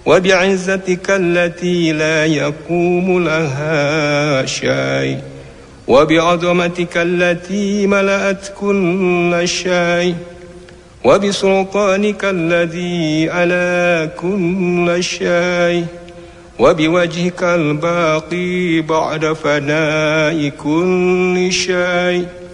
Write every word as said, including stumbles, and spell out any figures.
وبعزتك التي لا يقوم لها شيء، وبعظمتك التي ملأت كل شيء، وبسلطانك الذي على كل شيء، وبوجهك الباقي بعد فناء كل شيء،